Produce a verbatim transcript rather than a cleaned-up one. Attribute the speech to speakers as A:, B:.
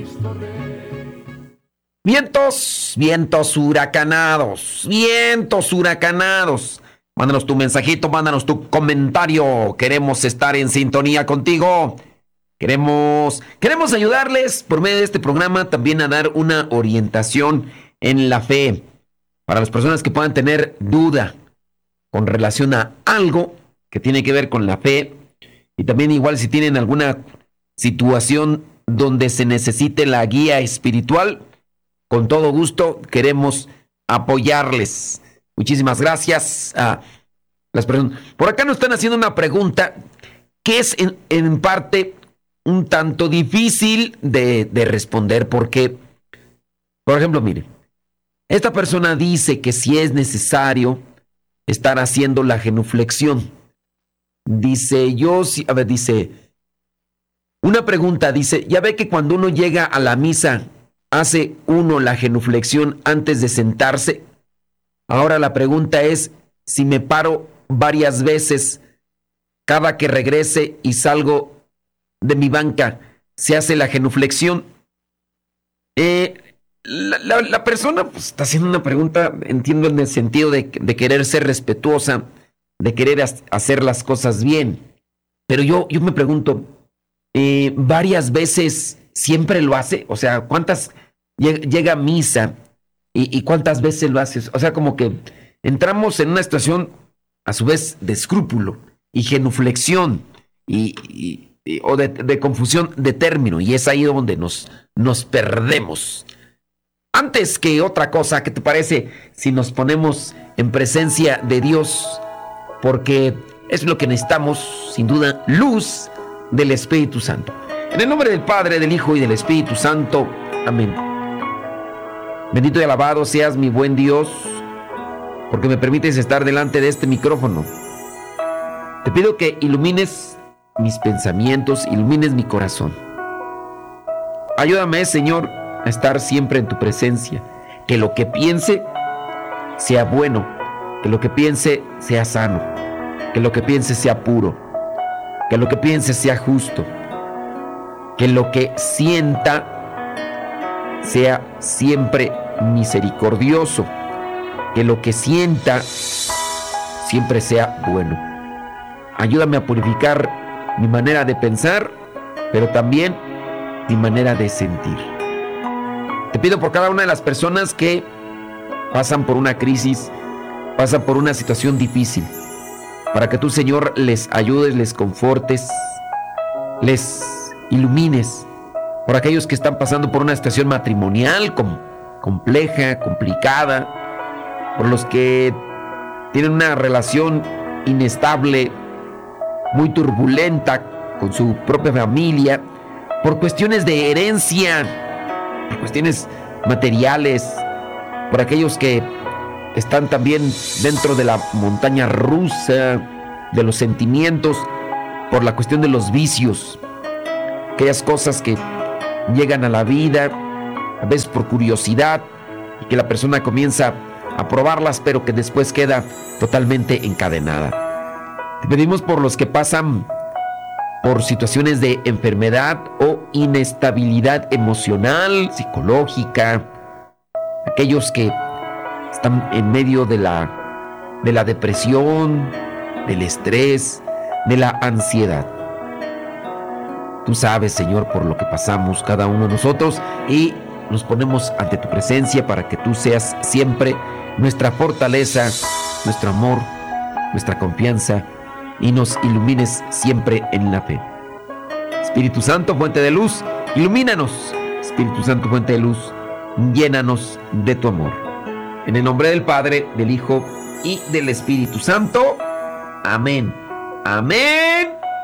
A: Vientos, vientos huracanados, vientos huracanados. Mándanos tu mensajito, mándanos tu comentario. Queremos estar en sintonía contigo. Queremos, queremos ayudarles por medio de este programa también a dar una orientación en la fe. Para las personas que puedan tener duda con relación a algo que tiene que ver con la fe. Y también igual si tienen alguna situación donde se necesite la guía espiritual, con todo gusto queremos apoyarles. Muchísimas gracias a las personas. Por acá nos están haciendo una pregunta que es en, en parte un tanto difícil de, de responder porque, por ejemplo, mire, esta persona dice que si es necesario estar haciendo la genuflexión. Dice, yo, a ver, dice, una pregunta, dice, ya ve que cuando uno llega a la misa, hace uno la genuflexión antes de sentarse. Ahora la pregunta es, si me paro varias veces, cada que regrese y salgo de mi banca, ¿se hace la genuflexión? Eh, la, la, la persona pues, está haciendo una pregunta, entiendo en el sentido de, de querer ser respetuosa, de querer hacer las cosas bien. Pero yo, yo me pregunto, eh, ¿varias veces siempre lo hace? O sea, ¿cuántas llega a misa y, y cuántas veces lo haces? O sea, como que entramos en una situación a su vez de escrúpulo y genuflexión y, y, y, o de, de confusión de término, y es ahí donde nos, nos perdemos. Antes que otra cosa, ¿qué te parece si nos ponemos en presencia de Dios? Porque es lo que necesitamos, sin duda, luz del Espíritu Santo. En el nombre del Padre, del Hijo y del Espíritu Santo. Amén. Bendito y alabado seas, mi buen Dios, porque me permites estar delante de este micrófono. Te pido que ilumines mis pensamientos, ilumines mi corazón. Ayúdame, Señor, a estar siempre en tu presencia. Que lo que piense sea bueno, que lo que piense sea sano, que lo que piense sea puro, que lo que piense sea justo, que lo que sienta sea siempre misericordioso, que lo que sienta siempre sea bueno. Ayúdame a purificar mi manera de pensar, pero también mi manera de sentir. Te pido por cada una de las personas que pasan por una crisis, pasan por una situación difícil, para que tú, Señor, les ayudes, les confortes, les ilumines. Por aquellos que están pasando por una situación matrimonial com- compleja, complicada, por los que tienen una relación inestable, muy turbulenta con su propia familia, por cuestiones de herencia, por cuestiones materiales, por aquellos que están también dentro de la montaña rusa de los sentimientos, por la cuestión de los vicios, aquellas cosas que llegan a la vida, a veces por curiosidad, y que la persona comienza a probarlas, pero que después queda totalmente encadenada. Te pedimos por los que pasan por situaciones de enfermedad o inestabilidad emocional, psicológica, aquellos que están en medio de la, de la depresión, del estrés, de la ansiedad. Tú sabes, Señor, por lo que pasamos cada uno de nosotros, y nos ponemos ante tu presencia para que tú seas siempre nuestra fortaleza, nuestro amor, nuestra confianza, y nos ilumines siempre en la fe. Espíritu Santo, fuente de luz, ilumínanos. Espíritu Santo, fuente de luz, llénanos de tu amor. En el nombre del Padre, del Hijo y del Espíritu Santo. Amén. Amén.